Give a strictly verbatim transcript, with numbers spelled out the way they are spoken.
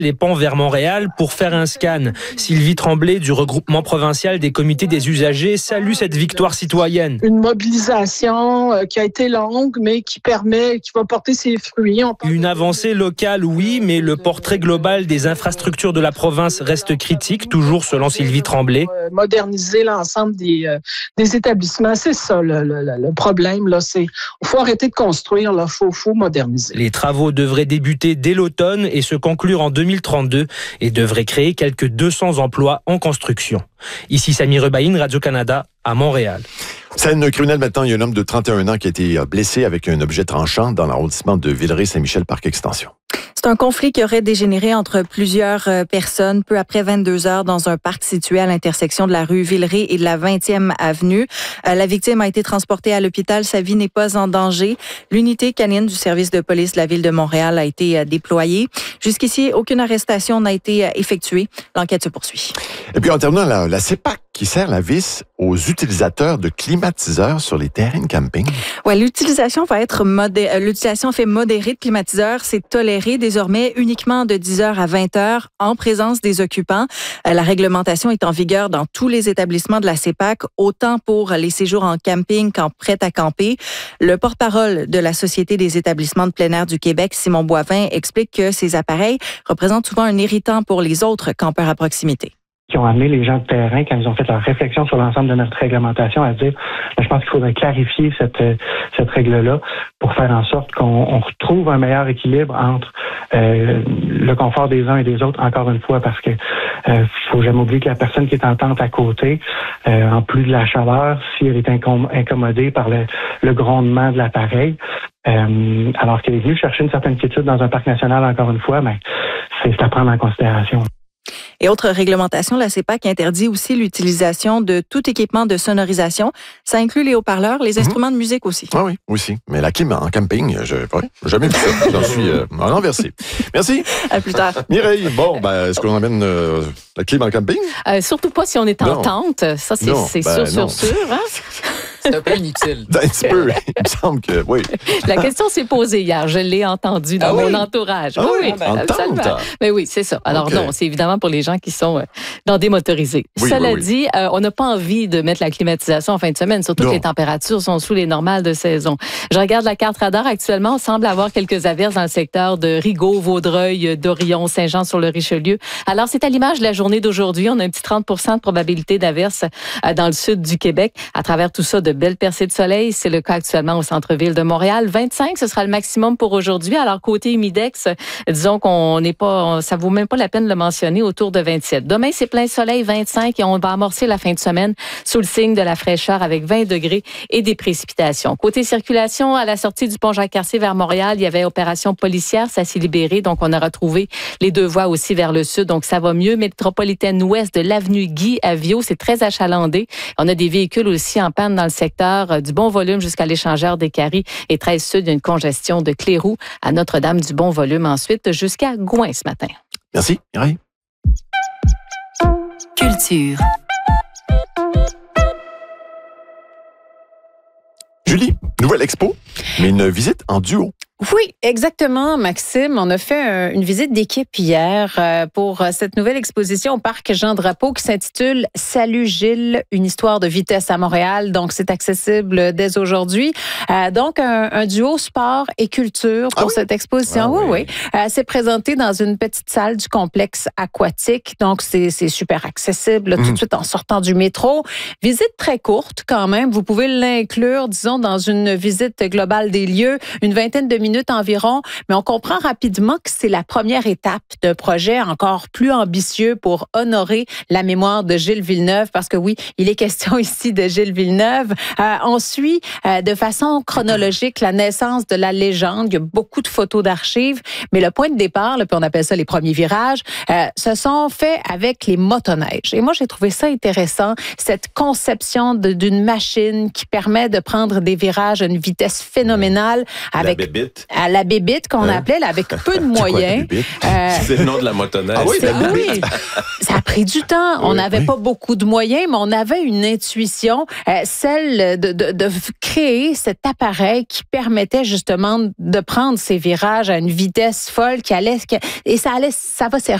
les ponts vers Montréal pour faire un scan. Sylvie Tremblay du regroupement provincial des comités des usagers salue cette victoire citoyenne. Une mobilisation qui a été longue, mais qui permet, qui va porter ses fruits. Une avancée locale, oui, mais le portrait global des infrastructures de la province reste critique, toujours selon Sylvie Tremblay. Moderniser l'ensemble des, euh, des établissements, c'est ça le, le, le problème. Là, c'est, il faut arrêter de construire, il faut, faut moderniser. Les travaux devraient débuter dès l'automne et se conclure en deux mille trente-deux et devraient créer quelques deux cents emplois en construction. Ici Samy Rebaïn, Radio-Canada, à Montréal. Scène criminelle maintenant, il y a un homme de trente et un ans qui a été blessé avec un objet tranchant dans l'arrondissement de Villeray-Saint-Michel, Parc Extension. C'est un conflit qui aurait dégénéré entre plusieurs personnes peu après vingt-deux heures dans un parc situé à l'intersection de la rue Villeray et de la vingtième avenue. La victime a été transportée à l'hôpital. Sa vie n'est pas en danger. L'unité canine du service de police de la ville de Montréal a été déployée. Jusqu'ici, aucune arrestation n'a été effectuée. L'enquête se poursuit. Et puis en terminant, la, la C E P A C qui sert la vis aux utilisateurs de climatiseurs sur les terrains de camping. Ouais, l'utilisation va être modé- l'utilisation fait modérée de climatiseurs, c'est toléré désormais uniquement de dix heures à vingt heures en présence des occupants. La réglementation est en vigueur dans tous les établissements de la C E P A C, autant pour les séjours en camping qu'en prêt à camper. Le porte-parole de la Société des établissements de plein air du Québec, Simon Boivin, explique que ces appareils représentent souvent un irritant pour les autres campeurs à proximité. Qui ont amené les gens de terrain, quand ils ont fait leur réflexion sur l'ensemble de notre réglementation, à dire, je pense qu'il faudrait clarifier cette cette règle-là pour faire en sorte qu'on on retrouve un meilleur équilibre entre euh, le confort des uns et des autres, encore une fois, parce que euh, faut jamais oublier que la personne qui est en tente à côté, euh, en plus de la chaleur, si elle est incom- incommodée par le, le grondement de l'appareil, euh, alors qu'elle est venue chercher une certaine quiétude dans un parc national, encore une fois, ben, c'est, c'est à prendre en considération. Et autre réglementation, la C E P A C interdit aussi l'utilisation de tout équipement de sonorisation. Ça inclut les haut-parleurs, les instruments mmh. de musique aussi. Ah oui, aussi. Mais la clim en camping, je n'ai jamais vu ça. J'en suis euh, renversé. Merci. À plus tard. Mireille, bon, ben, est-ce qu'on amène euh, la clim en camping? Euh, surtout pas si on est en non. tente. Ça, c'est, non, c'est ben, sûr, non. sûr, sûr. Hein? C'est un peu inutile. Un petit peu, il me semble que, oui. La question s'est posée hier. Je l'ai entendue dans ah oui? mon entourage. Ah oui, oui en tente. Mais oui, c'est ça. Alors okay. non, c'est évidemment pour les gens qui sont euh, dans des motorisés. Oui, Cela oui, oui. dit, euh, on n'a pas envie de mettre la climatisation en fin de semaine, surtout non. que les températures sont sous les normales de saison. Je regarde la carte radar actuellement. On semble avoir quelques averses dans le secteur de Rigaud, Vaudreuil, Dorion, Saint-Jean-sur-le-Richelieu. Alors, c'est à l'image de la journée d'aujourd'hui. On a un petit trente pour cent de probabilité d'averses euh, dans le sud du Québec. À travers tout ça, de belles percées de soleil. C'est le cas actuellement au centre-ville de Montréal. vingt-cinq, ce sera le maximum pour aujourd'hui. Alors, côté humidex, disons qu'on n'est pas, ça vaut même pas la peine de le mentionner, autour de vingt-sept. Demain, c'est plein soleil, vingt-cinq, et on va amorcer la fin de semaine sous le signe de la fraîcheur avec vingt degrés et des précipitations. Côté circulation, à la sortie du pont Jacques-Cartier vers Montréal, il y avait opération policière, ça s'est libéré, donc on a retrouvé les deux voies aussi vers le sud, donc ça va mieux. Métropolitaine ouest de l'avenue Guy à Viau, c'est très achalandé. On a des véhicules aussi en panne dans le secteur du bon volume jusqu'à l'échangeur des Caries et treize sud, il y a une congestion de Cléroux à Notre-Dame du bon volume ensuite jusqu'à Gouin ce matin. Merci, Mireille. Culture. Julie, nouvelle expo, mais une visite en duo. Oui, exactement, Maxime. On a fait un, une visite d'équipe hier euh, pour cette nouvelle exposition au Parc Jean-Drapeau qui s'intitule « Salut Gilles, une histoire de vitesse à Montréal ». Donc, c'est accessible dès aujourd'hui. Euh, donc, un, un duo sport et culture pour ah oui? cette exposition. Ah oui, oui. oui. Euh, c'est présenté dans une petite salle du complexe aquatique. Donc, c'est, c'est super accessible là, mmh. tout de suite en sortant du métro. Visite très courte quand même. Vous pouvez l'inclure, disons, dans une visite globale des lieux, une vingtaine de minutes environ, mais on comprend rapidement que c'est la première étape d'un projet encore plus ambitieux pour honorer la mémoire de Gilles Villeneuve, parce que oui, il est question ici de Gilles Villeneuve. Euh, on suit euh, de façon chronologique la naissance de la légende. Il y a beaucoup de photos d'archives, mais le point de départ, là, puis on appelle ça les premiers virages, euh, se sont faits avec les motoneiges. Et moi, j'ai trouvé ça intéressant, cette conception de, d'une machine qui permet de prendre des virages à une vitesse phénoménale avec... La bébite. bébite. À la bébite qu'on hein? appelait, là, avec peu de moyens. C'est, euh, c'est le nom de la motoneige. Ah oui, la bébite. Oui, ça a pris du temps. On n'avait oui. pas beaucoup de moyens, mais on avait une intuition, euh, celle de, de, de créer cet appareil qui permettait justement de prendre ces virages à une vitesse folle qui allait, et ça allait, ça va servir